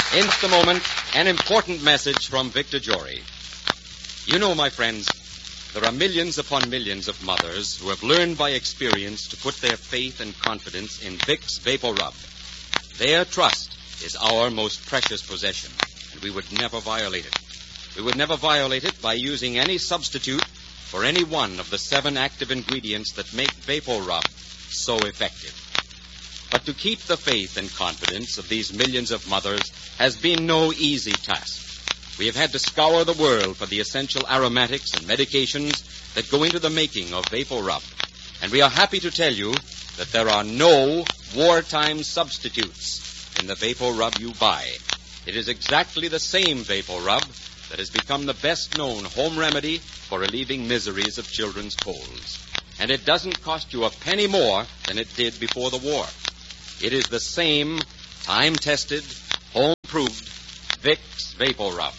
Insta Moment, an important message from Victor Jory. You know, my friends, there are millions upon millions of mothers who have learned by experience to put their faith and confidence in Vicks Vapor Rub. Their trust is our most precious possession, and we would never violate it. We would never violate it by using any substitute for any one of the 7 active ingredients that make Vapor Rub so effective. But to keep the faith and confidence of these millions of mothers has been no easy task. We have had to scour the world for the essential aromatics and medications that go into the making of Vapor Rub. And we are happy to tell you that there are no wartime substitutes in the Vapor Rub you buy. It is exactly the same Vapor Rub that has become the best-known home remedy for relieving miseries of children's colds. And it doesn't cost you a penny more than it did before the war. It is the same time-tested, home-proved Vicks Vapor Rub.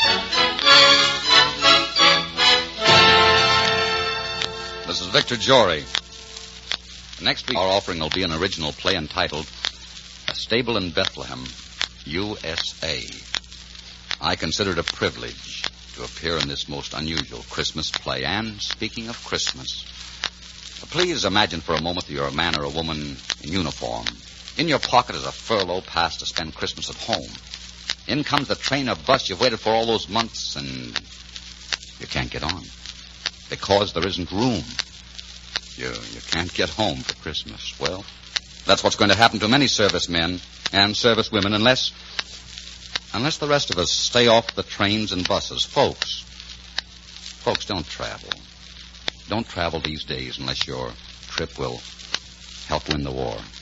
This is Victor Jory. Next week, our offering will be an original play entitled A Stable in Bethlehem, USA. I consider it a privilege to appear in this most unusual Christmas play. And speaking of Christmas, please imagine for a moment that you're a man or a woman in uniform. In your pocket is a furlough pass to spend Christmas at home. In comes the train or bus you've waited for all those months, and you can't get on because there isn't room. You can't get home for Christmas. Well, that's what's going to happen to many servicemen and servicewomen unless the rest of us stay off the trains and buses. Folks, don't travel. Don't travel these days unless your trip will help win the war.